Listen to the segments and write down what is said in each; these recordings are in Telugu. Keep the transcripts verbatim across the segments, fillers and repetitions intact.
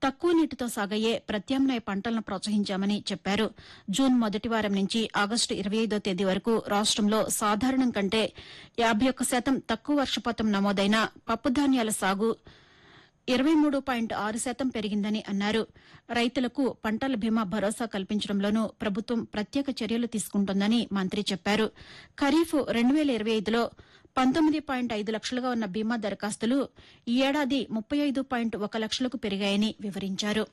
తక్కువ నీటితో సాగయ్యే ప్రత్యామ్నాయ పంటలను ప్రోత్సహించామని చెప్పారు. జూన్ మొదటి వారం నుంచి ఆగస్టు ఇరవై ఐదో తేదీ వరకు రాష్టంలో సాధారణం కంటే యాబై ఒక్క శాతం తక్కువ వర్షపాతం నమోదైన పప్పుధాన్యాల సాగు ఇరవై మూడు పాయింట్ ఆరు శాతం పెరిగిందని అన్నారు. రైతులకు పంటల బీమా భరోసా కల్పించడంలోనూ ప్రభుత్వం ప్రత్యేక చర్యలు తీసుకుంటోందని మంత్రి చెప్పారు. ఖరీఫ్ రెండు వేల ఇరవై ఐదులో పంతొమ్మిది పాయింట్ ఐదు లక్షలుగా ఉన్న బీమా దరఖాస్తులు ఈ ఏడాది ముప్పై ఐదు పాయింట్ ఒక లక్షలకు పెరిగాయని వివరించారు.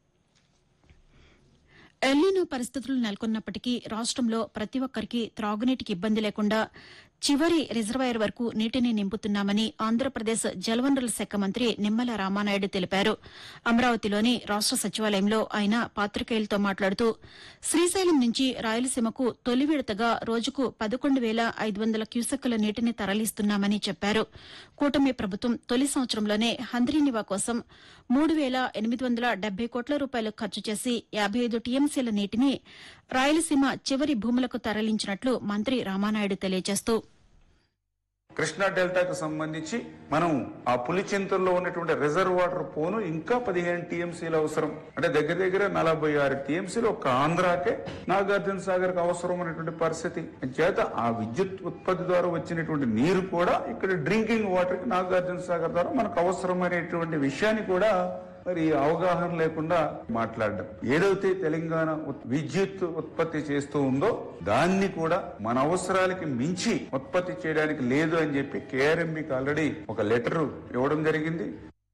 ఎల్నినో పరిస్థితులు నెలకొన్నప్పటికీ రాష్టంలో ప్రతి ఒక్కరికి త్రాగునీటికి ఇబ్బంది లేకుండా చివరి రిజర్వాయర్ వరకు నీటిని నింపుతున్నామని ఆంధ్రప్రదేశ్ జలవనరుల శాఖ మంత్రి నిమ్మల రామానాయుడు తెలిపారు. అమరావతిలోని రాష్ట సచివాలయంలో ఆయన పాతికేయులతో మాట్లాడుతూ శ్రీశైలం నుంచి రాయలసీమకు తొలి విడతగా రోజుకు పదకొండు వేల ఐదు వందల క్యూసెక్కుల నీటిని తరలిస్తున్నామని చెప్పారు. కూటమి ప్రభుత్వం తొలి సంవత్సరంలోనే హంద్రీనివా కోసం మూడు వేల ఎనిమిది వందల డెబ్బై కోట్ల రూపాయలు ఖర్చు చేసి యాబై ఐదు టీఎంసీల నీటిని రాయలసీమ చివరి భూములకు తరలించినట్లు మంత్రి రామానాయుడు తెలియజేస్తూ కృష్ణా డెల్టాకు సంబంధించి మనం ఆ పులిచింతల్లో ఉన్నటువంటి రిజర్వ్ వాటర్ పోను ఇంకా పదిహేను టీఎంసీలు అవసరం. అంటే దగ్గర దగ్గర నలభై ఆరు టీఎంసీలు ఒక ఆంధ్రాకే నాగార్జున సాగర్ కు అవసరం అనేటువంటి పరిస్థితి చేత ఆ విద్యుత్ ఉత్పత్తి ద్వారా వచ్చినటువంటి నీరు కూడా ఇక్కడ డ్రింకింగ్ వాటర్ కి నాగార్జున సాగర్ ద్వారా మనకు అవసరం అనేటువంటి విషయాన్ని కూడా మరి అవగాహన లేకుండా మాట్లాడడం. ఏదైతే తెలంగాణ విద్యుత్ ఉత్పత్తి చేస్తూ ఉందో దాన్ని కూడా మన అవసరాలకి మించి ఉత్పత్తి చేయడానికి లేదు అని చెప్పి కేఆర్ఎంబీకి ఆల్రెడీ ఒక లెటర్ ఇవ్వడం జరిగింది.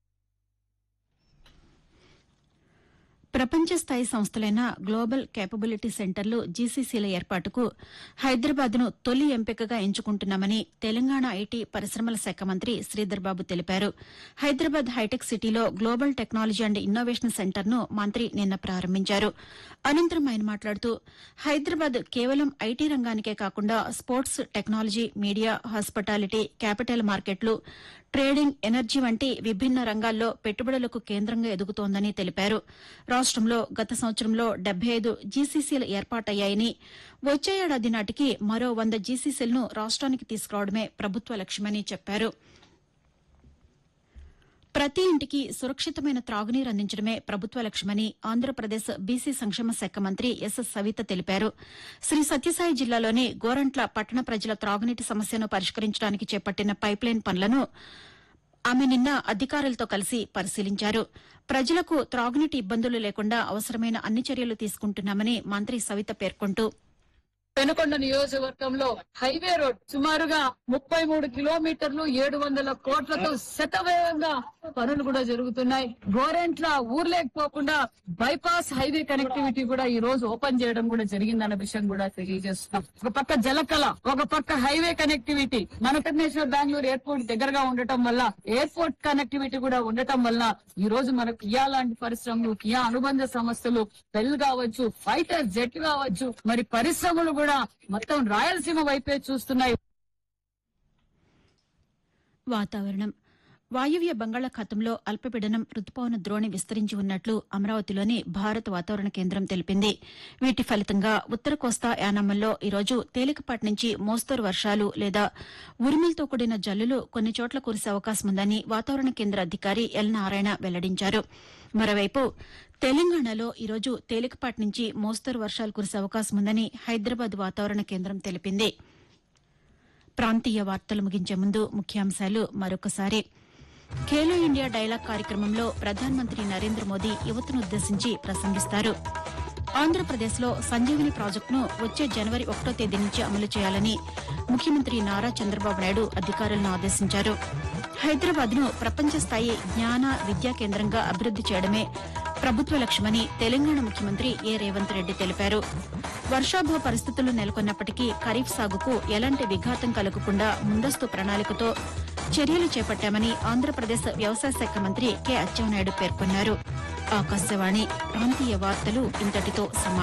ప్రపంచ స్థాయి సంస్థలైన గ్లోబల్ కేపబిలిటీ సెంటర్లు జీసీసీల ఏర్పాటుకు హైదరాబాద్ను తొలి ఎంపికగా ఎంచుకుంటున్నామని తెలంగాణ ఐటీ పరిశ్రమల శాఖ మంత్రి శ్రీధర్బాబు తెలిపారు. హైదరాబాద్ హైటెక్ సిటీలో గ్లోబల్ టెక్నాలజీ అండ్ ఇన్నోవేషన్ సెంటర్ను మంత్రి నిన్న ప్రారంభించారు. అనంతరం ఆయన మాట్లాడుతూ హైదరాబాద్ కేవలం ఐటీ రంగానికే కాకుండా sports, technology, media, hospitality, capital మార్కెట్లు, ట్రేడింగ్, ఎనర్జీ వంటి విభిన్న రంగాల్లో పెట్టుబడులకు కేంద్రంగా ఎదుగుతోందని తెలిపారు. రాష్టంలో గత సంవత్సరంలో డెబ్బై ఐదు జీసీసీలు ఏర్పాటయ్యాయని వచ్చే ఏడాది నాటికి మరో వంద జీసీసీలను రాష్ట్రానికి తీసుకురావడమే ప్రభుత్వ లక్ష్యమని చెప్పారు. ప్రతి ఇంటికి సురక్షితమైన త్రాగునీరు అందించడమే ప్రభుత్వ లక్ష్యమని ఆంధ్రప్రదేశ్ బీసీ సంక్షేమ శాఖ మంత్రి ఎస్ సవిత తెలిపారు. శ్రీ సత్యసాయి జిల్లాలోని గోరంట్ల పట్టణ ప్రజల త్రాగునీటి సమస్యను పరిష్కరించడానికి చేపట్టిన పైప్లైన్ పనులను ఆమె నిన్న అధికారులతో కలిసి పరిశీలించారు. ప్రజలకు త్రాగునీటి ఇబ్బందులు లేకుండా అవసరమైన అన్ని చర్యలు తీసుకుంటున్నామని మంత్రి సవిత పేర్కొంటూ పెనుకొండ నియోజకవర్గంలో హైవే రోడ్ సుమారుగా ముప్పై మూడు కిలోమీటర్లు ఏడు వందల కోట్లతో శతవేగంగా పనులు కూడా జరుగుతున్నాయి. గోరెంట్ల ఊర్లేకపోకుండా బైపాస్ హైవే కనెక్టివిటీ కూడా ఈ రోజు ఓపెన్ చేయడం కూడా జరిగిందన్న విషయం కూడా తెలియజేస్తున్నాం. ఒక పక్క జలకళ, ఒక పక్క హైవే కనెక్టివిటీ, మన ఇంటర్నేషనల్ బెంగళూరు ఎయిర్పోర్ట్ దగ్గరగా ఉండటం వల్ల ఎయిర్పోర్ట్ కనెక్టివిటీ కూడా ఉండటం వల్ల ఈ రోజు మనకు కియా లాంటి పరిశ్రమలు, కియా అనుబంధ సంస్థలు, పెల్ కావచ్చు, ఫైటర్ జెట్ కావచ్చు, మరి పరిశ్రమలు కూడా మొత్తం రాయలసీమ వైపే చూస్తున్నాయి. వాతావరణం. వాయువ్య బంగాళాఖాతంలో అల్పపీడనం రుతుపవన ద్రోణి విస్తరించి ఉన్నట్లు అమరావతిలోని భారత వాతావరణ కేంద్రం తెలిపింది. వీటి ఫలితంగా ఉత్తర కోస్తా యానాంలలో ఈరోజు తేలికపాటి నుంచి మోస్తరు వర్షాలు లేదా ఉరుములతో కూడిన జల్లులు కొన్ని చోట్ల కురిసే అవకాశం ఉందని వాతావరణ కేంద్ర అధికారి ఎల్ నారాయణ వెల్లడించారు. మరోవైపు తెలంగాణలో ఈరోజు తేలికపాటి నుంచి మోస్తరు వర్షాలు కురిసే అవకాశం ఉందని హైదరాబాద్ వాతావరణ కేంద్రం తెలిపింది. ప్రాంతీయ వార్తలు ముగించే ముందు ముఖ్యాంశాలు మరొకసారి. ఖేలో ఇండియా డైలాగ్ కార్యక్రమంలో ప్రధానమంత్రి నరేంద్ర మోదీ యువతనుద్దేశించి ప్రసంగిస్తారు. ఆంధ్రప్రదేశ్లో సంజీవని ప్రాజెక్టును వచ్చే జనవరి ఒకటో తేదీ నుంచి అమలు చేయాలని ముఖ్యమంత్రి నారా చంద్రబాబు నాయుడు అధికారులను ఆదేశించారు. హైదరాబాద్ను ప్రపంచ స్థాయి జ్ఞాన, విద్యా కేంద్రంగా అభివృద్ది చేయడమే ప్రభుత్వ లక్ష్యమని తెలంగాణ ముఖ్యమంత్రి ఏ రేవంత్ రెడ్డి తెలిపారు. వర్షాభావ పరిస్థితులు నెలకొన్నప్పటికీ ఖరీఫ్ సాగుకు ఎలాంటి విఘాతం కలగకుండా ముందస్తు ప్రణాళికతో చర్యలు చేపట్టామని ఆంధ్రప్రదేశ్ వ్యవసాయ శాఖ మంత్రి కె అచ్చెన్నాయుడు పేర్కొన్నారు. ఆకాశవాణి ప్రాంతీయ వార్తలు ఇంతటితో సమాప్తం.